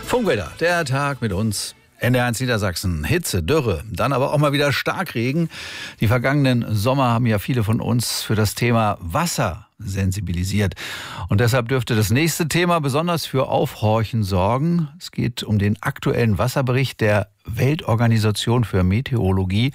Funkbilder, der Tag mit uns. NDR1 Niedersachsen, Hitze, Dürre, dann aber auch mal wieder Starkregen. Die vergangenen Sommer haben ja viele von uns für das Thema Wasser sensibilisiert. Und deshalb dürfte das nächste Thema besonders für Aufhorchen sorgen. Es geht um den aktuellen Wasserbericht der Weltorganisation für Meteorologie,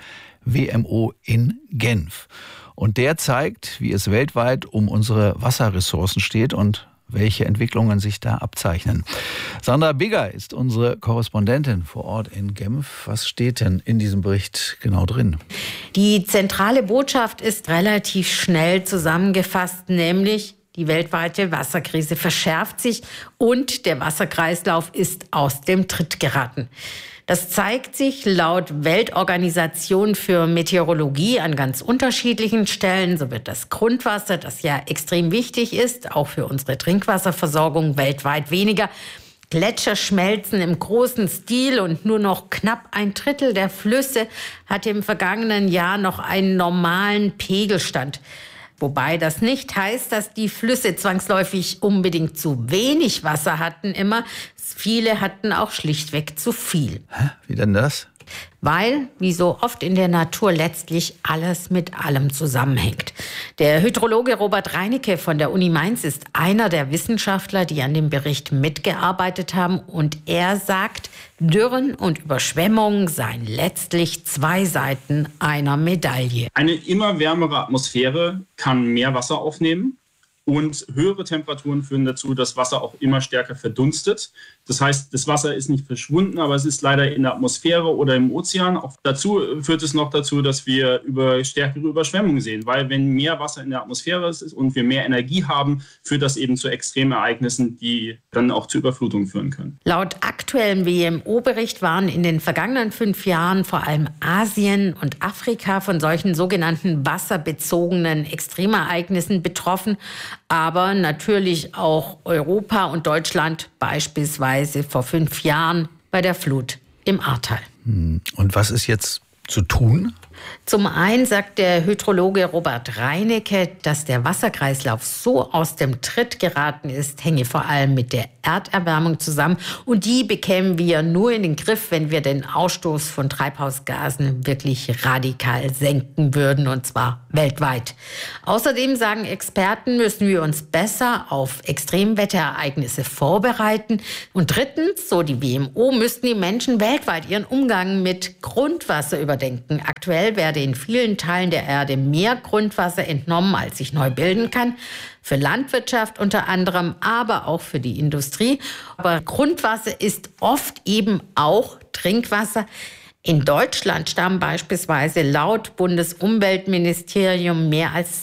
WMO in Genf. Und der zeigt, wie es weltweit um unsere Wasserressourcen steht und welche Entwicklungen sich da abzeichnen. Sandra Bigger ist unsere Korrespondentin vor Ort in Genf. Was steht denn in diesem Bericht genau drin? Die zentrale Botschaft ist relativ schnell zusammengefasst, nämlich die weltweite Wasserkrise verschärft sich und der Wasserkreislauf ist aus dem Tritt geraten. Das zeigt sich laut Weltorganisation für Meteorologie an ganz unterschiedlichen Stellen. So wird das Grundwasser, das ja extrem wichtig ist, auch für unsere Trinkwasserversorgung weltweit weniger. Gletscher schmelzen im großen Stil und nur noch knapp 1/3 der Flüsse hatte im vergangenen Jahr noch einen normalen Pegelstand. Wobei das nicht heißt, dass die Flüsse zwangsläufig unbedingt zu wenig Wasser hatten immer. Viele hatten auch schlichtweg zu viel. Hä? Wie denn das? Weil, wie so oft in der Natur, letztlich alles mit allem zusammenhängt. Der Hydrologe Robert Reinecke von der Uni Mainz ist einer der Wissenschaftler, die an dem Bericht mitgearbeitet haben. Und er sagt, Dürren und Überschwemmungen seien letztlich zwei Seiten einer Medaille. Eine immer wärmere Atmosphäre kann mehr Wasser aufnehmen. Und höhere Temperaturen führen dazu, dass Wasser auch immer stärker verdunstet. Das heißt, das Wasser ist nicht verschwunden, aber es ist leider in der Atmosphäre oder im Ozean. Auch dazu führt es noch dazu, dass wir stärkere Überschwemmungen sehen. Weil wenn mehr Wasser in der Atmosphäre ist und wir mehr Energie haben, führt das eben zu Extremereignissen, die dann auch zu Überflutungen führen können. Laut aktuellem WMO-Bericht waren in den vergangenen 5 Jahren vor allem Asien und Afrika von solchen sogenannten wasserbezogenen Extremereignissen betroffen. Aber natürlich auch Europa und Deutschland beispielsweise vor 5 Jahren bei der Flut im Ahrtal. Und was ist jetzt zu tun? Zum einen sagt der Hydrologe Robert Reinecke, dass der Wasserkreislauf so aus dem Tritt geraten ist, hänge vor allem mit der Erderwärmung zusammen. Und die bekämen wir nur in den Griff, wenn wir den Ausstoß von Treibhausgasen wirklich radikal senken würden, und zwar weltweit. Außerdem sagen Experten, müssen wir uns besser auf Extremwetterereignisse vorbereiten. Und drittens, so die WMO, müssten die Menschen weltweit ihren Umgang mit Grundwasser überdenken. Aktuell werde in vielen Teilen der Erde mehr Grundwasser entnommen, als sich neu bilden kann. Für Landwirtschaft unter anderem, aber auch für die Industrie. Aber Grundwasser ist oft eben auch Trinkwasser. In Deutschland stammen beispielsweise laut Bundesumweltministerium mehr als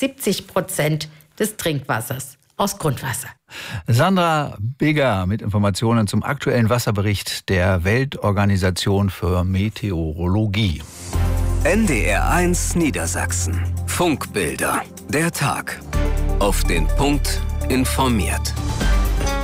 70% des Trinkwassers aus Grundwasser. Sandra Bigger mit Informationen zum aktuellen Wasserbericht der Weltorganisation für Meteorologie. NDR1 Niedersachsen. Funkbilder. Der Tag. Auf den Punkt informiert.